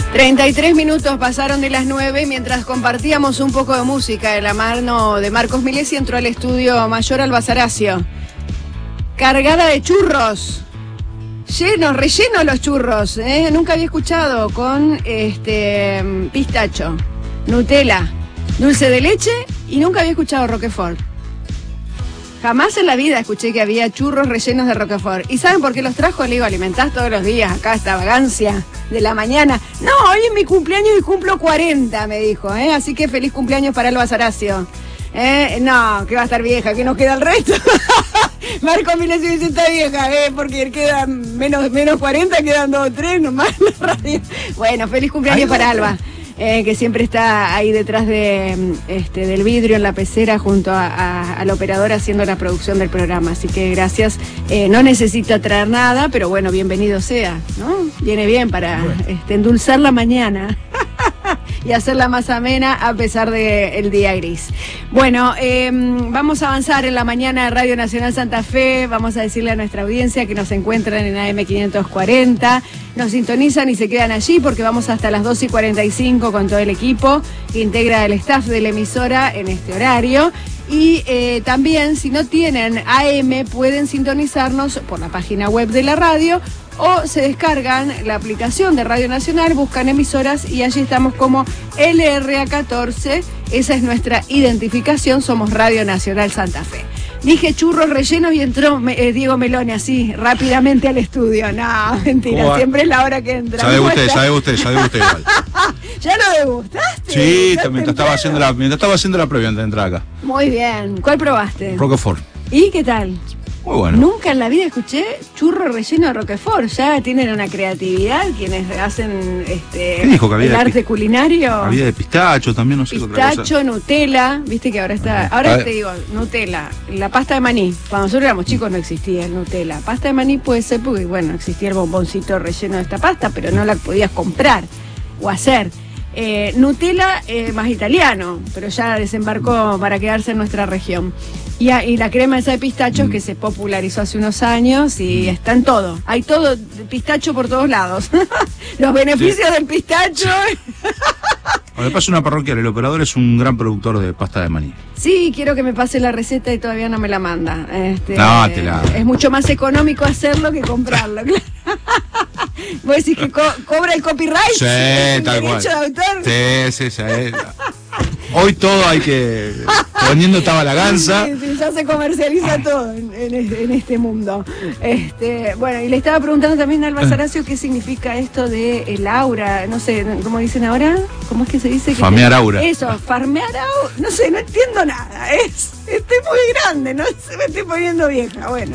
33 minutos pasaron de las 9 mientras compartíamos un poco de música de la mano de Marcos Milesi. Entró al estudio Mayor Alba Saracio, cargada de churros, rellenos los churros, nunca había escuchado, con pistacho, Nutella, dulce de leche, y nunca había escuchado Roquefort. Jamás en la vida escuché que había churros rellenos de Roquefort. ¿Y saben por qué los trajo? Le digo, alimentás todos los días acá esta vagancia de la mañana. No, hoy es mi cumpleaños y cumplo 40, me dijo, Así que feliz cumpleaños para Alba Saracio. No, que va a estar vieja, que nos queda el resto. Marco Milesi dice, está vieja, porque quedan menos 40, quedan 2 o 3 nomás en la radio. Bueno, feliz cumpleaños para Alba. Que siempre está ahí detrás del vidrio en la pecera junto al operador haciendo la producción del programa. Así que gracias. No necesita traer nada, pero bueno, bienvenido sea, ¿no? Viene bien para endulzar la mañana y hacerla más amena a pesar del día gris. Bueno, vamos a avanzar en la mañana de Radio Nacional Santa Fe. Vamos a decirle a nuestra audiencia que nos encuentran en AM540. Nos sintonizan y se quedan allí porque vamos hasta las 2:45 con todo el equipo que integra el staff de la emisora en este horario. Y también, si no tienen AM, pueden sintonizarnos por la página web de la radio o se descargan la aplicación de Radio Nacional, buscan emisoras y allí estamos como LRA14. Esa es nuestra identificación, somos Radio Nacional Santa Fe. Dije churros rellenos y entró Diego Meloni así rápidamente al estudio. No, mentira, siempre es la hora que entra. Ya degusté igual. ¿Ya lo degustaste? Sí, mientras estaba haciendo la previa antes de entrar acá. Muy bien. ¿Cuál probaste? Roquefort. ¿Y qué tal? Muy bueno. Nunca en la vida escuché churro relleno de Roquefort. Ya tienen una creatividad quienes hacen ¿Qué dijo que había el arte culinario. Había de pistacho también, no sé qué otra cosa. Pistacho, Nutella, viste que ahora está. Ahora te digo, Nutella, la pasta de maní. Cuando nosotros éramos chicos no existía el Nutella. Pasta de maní puede ser porque, bueno, existía el bomboncito relleno de esta pasta, pero no la podías comprar o hacer. Nutella más italiano, pero ya desembarcó para quedarse en nuestra región. Y la crema esa de pistachos que se popularizó hace unos años y está en todo. Hay todo, pistacho por todos lados. Los beneficios del pistacho. Me pasa una parroquial, el operador es un gran productor de pasta de maní. Sí, quiero que me pase la receta y todavía no me la manda. No, es mucho más económico hacerlo que comprarlo. ¿Vos decís que cobra el copyright? Sí, tal cual. ¿Derecho de autor? Sí. Hoy todo hay que... Poniendo tabalaganza. Sí, ya se comercializa todo en este mundo. Bueno, y le estaba preguntando también a Alba Saracio qué significa esto de el aura. No sé, ¿cómo dicen ahora? ¿Cómo es que se dice? Farmear aura. Eso, farmear aura. No sé, no entiendo nada. Estoy muy grande, no sé, me estoy poniendo vieja. Bueno,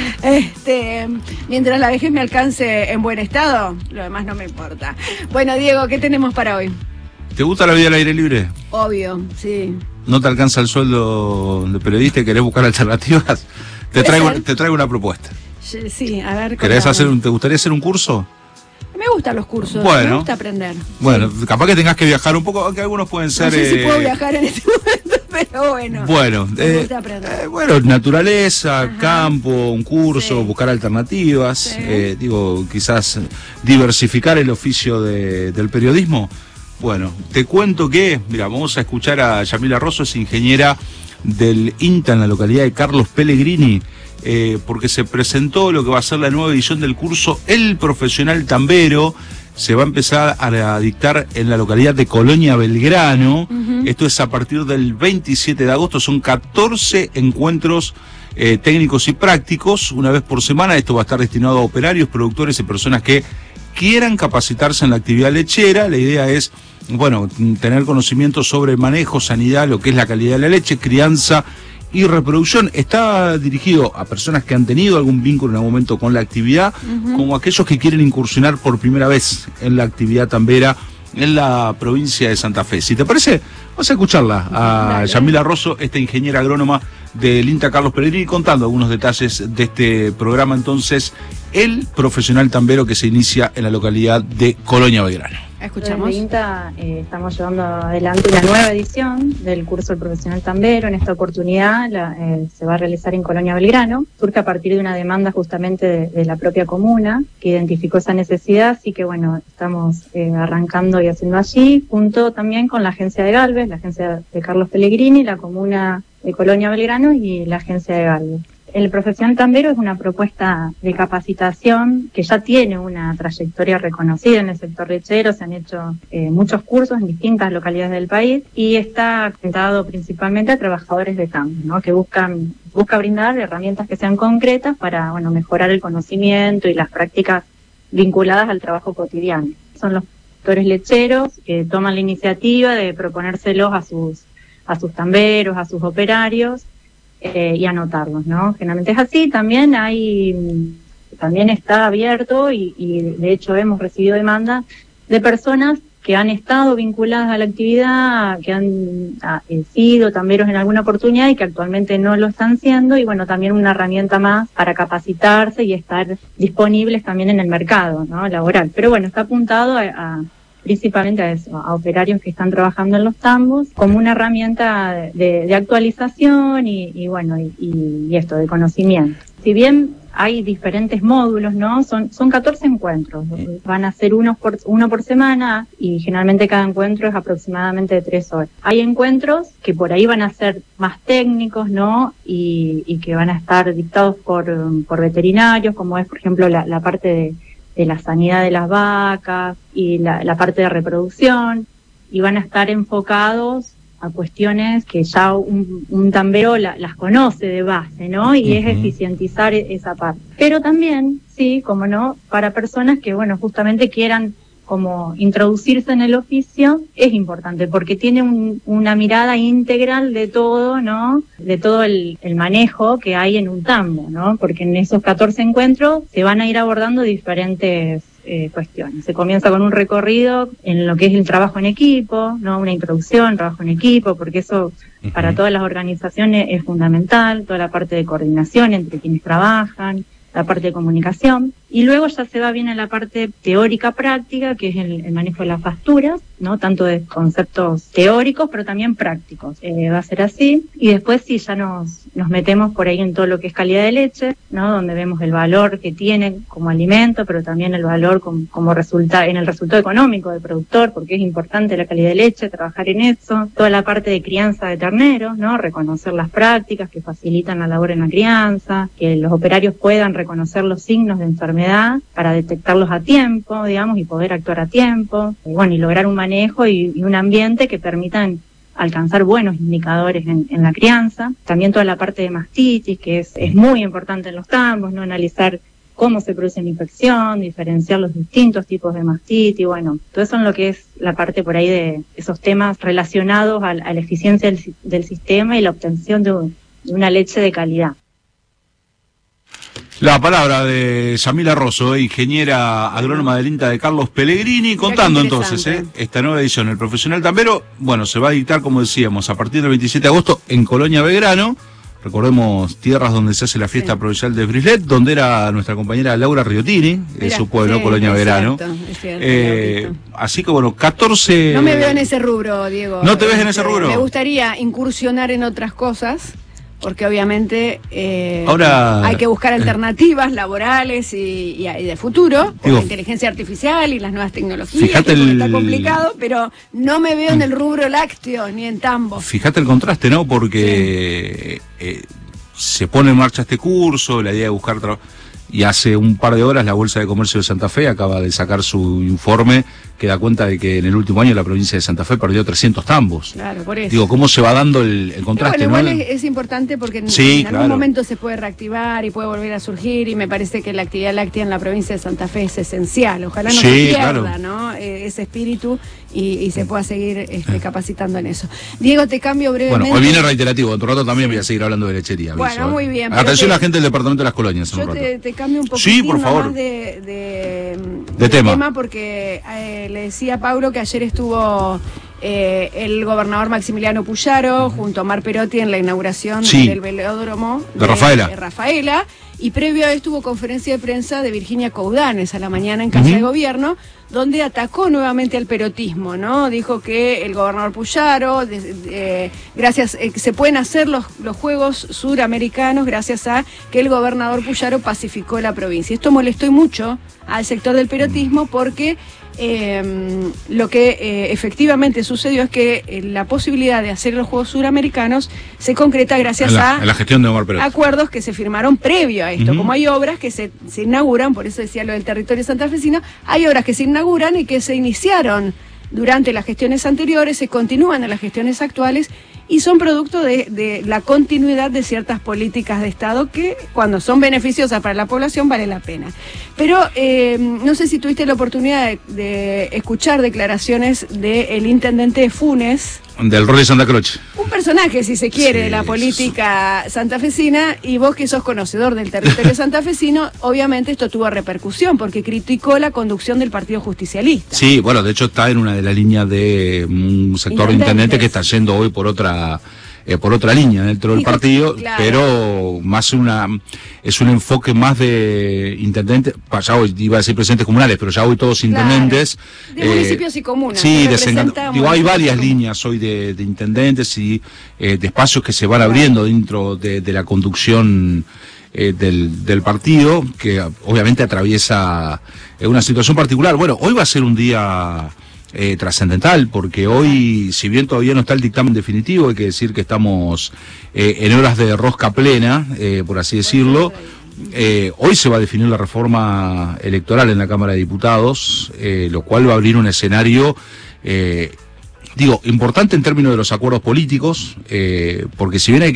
mientras la vejez me alcance en buen estado, lo demás no me importa. Bueno, Diego, ¿qué tenemos para hoy? ¿Te gusta la vida al aire libre? Obvio, sí. ¿No te alcanza el sueldo de periodista y querés buscar alternativas? Te traigo una propuesta. Sí, a ver. ¿Te gustaría hacer un curso? Me gustan los cursos, me gusta aprender. Bueno, capaz que tengas que viajar un poco, aunque algunos pueden ser... No sé si puedo viajar en este momento, pero bueno. Bueno, me gusta aprender. Naturaleza, campo, un curso, buscar alternativas, quizás diversificar el oficio del periodismo. Bueno, te cuento que, mira, vamos a escuchar a Yamila Rosso, es ingeniera del INTA en la localidad de Carlos Pellegrini, porque se presentó lo que va a ser la nueva edición del curso El Profesional Tambero. Se va a empezar a dictar en la localidad de Colonia Belgrano. Esto es a partir del 27 de agosto, son 14 encuentros técnicos y prácticos, una vez por semana. Esto va a estar destinado a operarios, productores y personas que quieran capacitarse en la actividad lechera. La idea es, tener conocimiento sobre manejo, sanidad, lo que es la calidad de la leche, crianza y reproducción. Está dirigido a personas que han tenido algún vínculo en algún momento con la actividad, como aquellos que quieren incursionar por primera vez en la actividad tambera en la provincia de Santa Fe. Si te parece, Vamos a escucharla a Yamila Rosso, esta ingeniera agrónoma del INTA Carlos Pellegrini, contando algunos detalles de este programa, entonces, el profesional tambero que se iguala en la localidad de Colonia Belgrano. Escuchamos. Desde INTA estamos llevando adelante una nueva edición del curso del profesional tambero. En esta oportunidad se va a realizar en Colonia Belgrano. Surge a partir de una demanda justamente de la propia comuna que identificó esa necesidad, así que bueno, estamos arrancando y haciendo allí, junto también con la agencia de Galvez, la agencia de Carlos Pellegrini, la comuna de Colonia Belgrano y la agencia de Galvez. El profesional tambero es una propuesta de capacitación que ya tiene una trayectoria reconocida en el sector lechero. Se han hecho muchos cursos en distintas localidades del país y está orientado principalmente a trabajadores de campo, ¿no? Que busca brindar herramientas que sean concretas para, bueno, mejorar el conocimiento y las prácticas vinculadas al trabajo cotidiano. Son los productores lecheros que toman la iniciativa de proponérselos a sus tamberos, a sus operarios, y anotarlos, ¿no? Generalmente es así. También está abierto y de hecho hemos recibido demandas de personas que han estado vinculadas a la actividad, que han sido tamberos en alguna oportunidad y que actualmente no lo están siendo, y bueno, también una herramienta más para capacitarse y estar disponibles también en el mercado, ¿no? Laboral. Pero bueno, está apuntado principalmente a eso, a operarios que están trabajando en los tambos, como una herramienta de actualización y esto, de conocimiento. Si bien hay diferentes módulos, ¿no? Son 14 encuentros, van a ser uno por semana y generalmente cada encuentro es aproximadamente de 3 horas. Hay encuentros que por ahí van a ser más técnicos, ¿no? Y que van a estar dictados por veterinarios, como es, por ejemplo, la parte de la sanidad de las vacas y la parte de reproducción, y van a estar enfocados a cuestiones que ya un tambero las conoce de base, ¿no? Y es eficientizar esa parte. Pero también, sí, como no, para personas que, bueno, justamente quieran como introducirse en el oficio, es importante porque tiene una mirada integral de todo, ¿no? De todo el manejo que hay en un tambo, ¿no? Porque en esos 14 encuentros se van a ir abordando diferentes cuestiones. Se comienza con un recorrido en lo que es el trabajo en equipo, ¿no? Una introducción, trabajo en equipo, porque eso para todas las organizaciones es fundamental, toda la parte de coordinación entre quienes trabajan, la parte de comunicación, y luego ya se va bien a la parte teórica práctica, que es el manejo de las facturas, ¿no? Tanto de conceptos teóricos, pero también prácticos. Va a ser así, y después sí ya nos metemos por ahí en todo lo que es calidad de leche, ¿no? Donde vemos el valor que tiene como alimento, pero también el valor como en el resultado económico del productor, porque es importante la calidad de leche, trabajar en eso. Toda la parte de crianza de terneros, ¿no? Reconocer las prácticas que facilitan la labor en la crianza, que los operarios puedan reconocer los signos de enfermedad para detectarlos a tiempo, digamos, y poder actuar a tiempo, y lograr un manejo y un ambiente que permitan alcanzar buenos indicadores en la crianza. También toda la parte de mastitis, que es muy importante en los tambos, ¿no? Analizar cómo se produce la infección, diferenciar los distintos tipos de mastitis, todo eso en lo que es la parte por ahí de esos temas relacionados a la eficiencia del sistema y la obtención de una leche de calidad. La palabra de Yamila Rosso, ingeniera agrónoma del INTA de Carlos Pellegrini, contando entonces esta nueva edición. El profesional tambero, se va a dictar, como decíamos, a partir del 27 de agosto en Colonia Belgrano. Recordemos, tierras donde se hace la fiesta provincial de Brislet, donde era nuestra compañera Laura Riotini, en su pueblo, Colonia Belgrano. Así que 14... No me veo en ese rubro, Diego. ¿No te ves en ese rubro? Me gustaría incursionar en otras cosas, porque obviamente ahora hay que buscar alternativas laborales y de futuro, con la inteligencia artificial y las nuevas tecnologías. Fíjate está complicado, pero no me veo en el rubro lácteo ni en tambo. Fíjate el contraste, ¿no? Porque se pone en marcha este curso, la idea de buscar trabajo. Y hace un par de horas la Bolsa de Comercio de Santa Fe acaba de sacar su informe que da cuenta de que en el último año la provincia de Santa Fe perdió 300 tambos. Claro, por eso. Digo, ¿cómo se va dando el contraste? Igual es importante porque en algún momento se puede reactivar y puede volver a surgir, y me parece que la actividad láctea en la provincia de Santa Fe es esencial. Ojalá no se pierda, ¿no? Ese espíritu y se pueda seguir capacitando en eso. Diego, te cambio brevemente. Bueno, hoy viene reiterativo, en un rato también voy a seguir hablando de lechería. Bueno, muy bien. Atención a la gente del departamento de las colonias. Yo te cambio un poquitín por favor. más de tema, porque le decía a Paulo que ayer estuvo el gobernador Maximiliano Puyaro, junto a Omar Perotti en la inauguración del velódromo de Rafaela. Y previo a esto hubo conferencia de prensa de Virginia Coudanes a la mañana en Casa de Gobierno, donde atacó nuevamente al perotismo, ¿no? Dijo que el gobernador Puyaro, se pueden hacer los Juegos Suramericanos gracias a que el gobernador Puyaro pacificó la provincia. Esto molestó mucho al sector del perotismo porque lo que efectivamente sucedió es que la posibilidad de hacer los Juegos Suramericanos se concreta gracias a la gestión de Omar Perotti. Acuerdos que se firmaron previo a esto. Como hay obras que se inauguran, por eso decía lo del territorio santafesino, hay obras que se inauguran y que se iniciaron durante las gestiones anteriores, se continúan en las gestiones actuales y son producto de la continuidad de ciertas políticas de Estado que cuando son beneficiosas para la población vale la pena. Pero no sé si tuviste la oportunidad de escuchar declaraciones del intendente de Funes. Del rol de Santa Croce. Un personaje, si se quiere, de la política santafesina, y vos que sos conocedor del territorio santafesino, obviamente esto tuvo repercusión, porque criticó la conducción del Partido Justicialista. Sí, bueno, de hecho está en una de las líneas de un sector de intendente que está yendo hoy por otra línea dentro del partido, claro. Pero más es un enfoque más de intendentes, ya hoy iba a decir presidentes comunales, pero ya hoy todos intendentes. Claro. De municipios y comunas. Sí, hay varias líneas hoy de intendentes y de espacios que se van abriendo dentro de la conducción del partido, que obviamente atraviesa una situación particular. Bueno, hoy va a ser un día trascendental, porque hoy, si bien todavía no está el dictamen definitivo, hay que decir que estamos en horas de rosca plena, por así decirlo. Hoy se va a definir la reforma electoral en la Cámara de Diputados, lo cual va a abrir un escenario importante en términos de los acuerdos políticos, porque si bien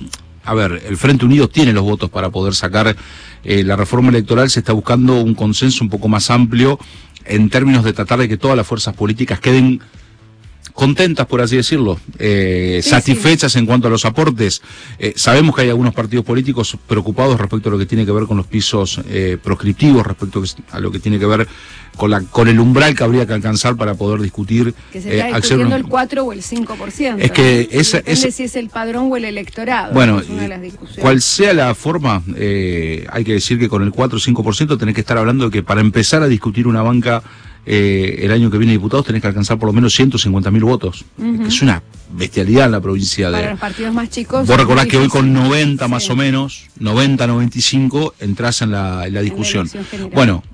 el Frente Unido tiene los votos para poder sacar la reforma electoral, se está buscando un consenso un poco más amplio en términos de tratar de que todas las fuerzas políticas queden contentas, por así decirlo, satisfechas en cuanto a los aportes. Sabemos que hay algunos partidos políticos preocupados respecto a lo que tiene que ver con los pisos proscriptivos, respecto a lo que tiene que ver con el umbral que habría que alcanzar para poder discutir. Que se está discutiendo el 4 o el 5%. Es que depende si es el padrón o el electorado. Bueno, es una de las discusiones. Cual sea la forma, hay que decir que con el 4 o 5% tenés que estar hablando de que para empezar a discutir una banca el año que viene diputados tenés que alcanzar por lo menos 150.000 votos, que es una bestialidad en la provincia de... Para los partidos más chicos... Vos recordás que hoy con 90 más o menos, 90, 95, entras en la discusión. Bueno,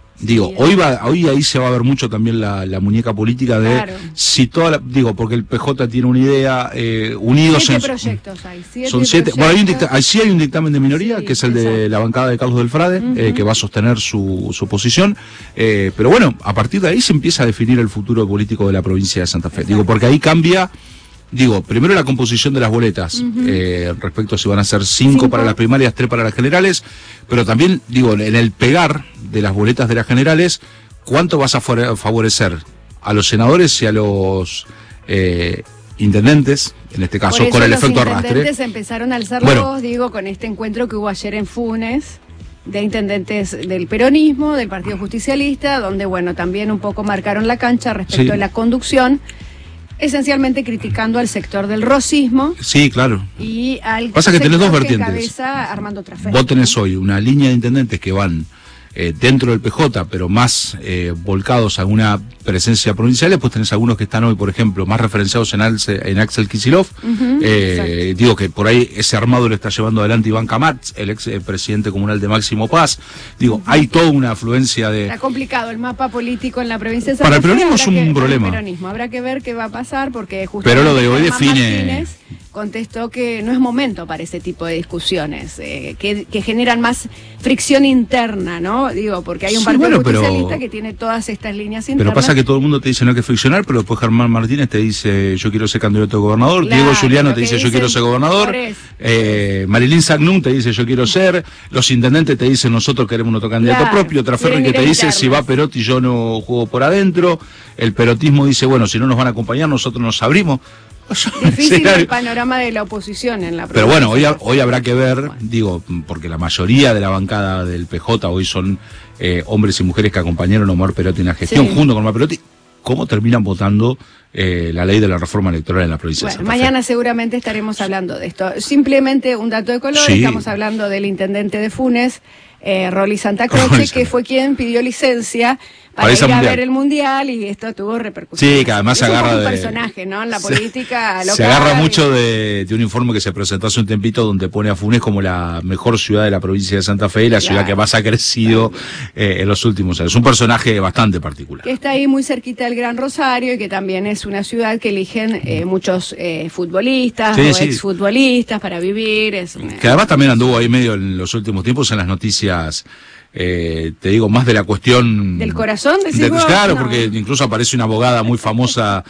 hoy ahí se va a ver mucho también la muñeca política de si porque el PJ tiene una idea, unidos 7 proyectos hay, 7 son 7. Proyectos. Bueno, sí hay un dictamen de minoría, que es el de la bancada de Carlos del Frade, que va a sostener su posición, pero bueno, a partir de ahí se empieza a definir el futuro político de la provincia de Santa Fe. Porque ahí cambia... primero la composición de las boletas, respecto a si van a ser 5 para las primarias, 3 para las generales, pero también, en el pegar de las boletas de las generales, ¿cuánto vas a favorecer a los senadores y a los intendentes, en este caso con el efecto arrastre? Los intendentes empezaron a alzar la voz, con este encuentro que hubo ayer en Funes, de intendentes del peronismo, del Partido Justicialista, donde, también un poco marcaron la cancha respecto de la conducción, esencialmente criticando al sector del rosismo. Sí, claro. Y al pasa que tenés dos vertientes. Cabeza Armando Trafel. Vos tenés hoy una línea de intendentes que van dentro del PJ, pero más volcados a una presencia provincial. Después tenés algunos que están hoy, por ejemplo, más referenciados en Axel Kicillof. Que por ahí ese armado lo está llevando adelante Iván Camatz, el ex presidente comunal de Máximo Paz. Hay toda una afluencia de... Está complicado el mapa político en la provincia de Santa Fe. Para el peronismo es un problema. Habrá que ver qué va a pasar, porque justamente... Pero lo de hoy define... Martínez contestó que no es momento para ese tipo de discusiones, que generan más fricción interna, ¿no? Porque hay un partido justicialista que tiene todas estas líneas internas. Pero pasa que todo el mundo te dice no hay que friccionar, pero después Germán Martínez te dice yo quiero ser candidato a gobernador, claro, Diego Juliano te dice yo quiero ser gobernador, Marilyn Sagnún te dice yo quiero ser, los intendentes te dicen nosotros queremos nuestro candidato propio, Traferri que te dice si va Perotti yo no juego por adentro, el perotismo dice bueno si no nos van a acompañar nosotros nos abrimos. Difícil el panorama de la oposición en la provincia. Pero bueno, hoy habrá que ver, porque la mayoría de la bancada del PJ hoy son hombres y mujeres que acompañaron a Omar Perotti en la gestión, junto con Omar Perotti, cómo terminan votando la ley de la reforma electoral en la provincia de Santa Fe. Mañana seguramente estaremos hablando de esto. Simplemente un dato de color, estamos hablando del intendente de Funes, Rolly Santa Croce, que fue quien pidió licencia para ir a ver el Mundial, y esto tuvo repercusiones. Sí, que además se agarra de un personaje, ¿no? En la política local. Se agarra mucho de un informe que se presentó hace un tempito donde pone a Funes como la mejor ciudad de la provincia de Santa Fe y la ciudad que más ha crecido en los últimos años. Es un personaje bastante particular. Que está ahí muy cerquita del Gran Rosario y que también es una ciudad que eligen muchos futbolistas o exfutbolistas para vivir. Que además también anduvo ahí medio en los últimos tiempos en las noticias. Te digo, más de la cuestión del corazón, claro, porque incluso aparece una abogada muy famosa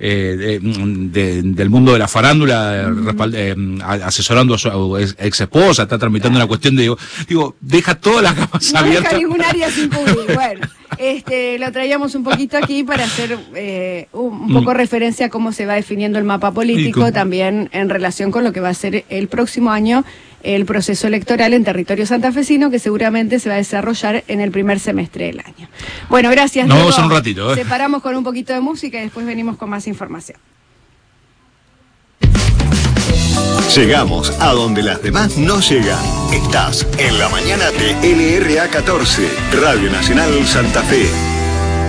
del mundo de la farándula asesorando a su ex esposa, está tramitando una cuestión de digo, deja todas las camas abiertas. No deja ningún área sin cubrir. Bueno, lo traíamos un poquito aquí para hacer un poco referencia a cómo se va definiendo el mapa político, también en relación con lo que va a ser el próximo año el proceso electoral en territorio santafesino, que seguramente se va a desarrollar en el primer semestre del año. Bueno, gracias. Nos vemos en un ratito. Separamos con un poquito de música y después venimos con más información. Llegamos a donde las demás no llegan. Estás en la mañana de LRA 14, Radio Nacional Santa Fe.